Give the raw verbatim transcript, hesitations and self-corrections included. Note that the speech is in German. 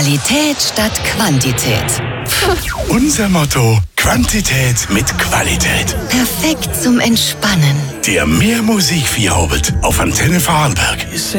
Qualität statt Quantität. Unser Motto: Quantität mit Qualität. Perfekt zum Entspannen. Der Mehr Musik Vierhobelt auf Antenne Vorarlberg.